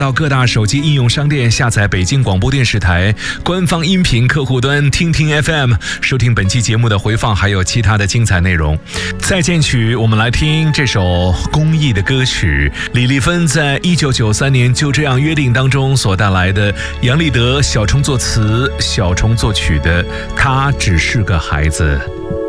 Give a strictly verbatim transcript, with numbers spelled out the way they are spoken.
到各大手机应用商店下载北京广播电视台官方音频客户端听听 F M， 收听本期节目的回放，还有其他的精彩内容。再见曲，我们来听这首公益的歌曲，李丽芬在一九九三年就这样约定当中所带来的，杨立德、小虫作词、小虫作曲的《他只是个孩子》。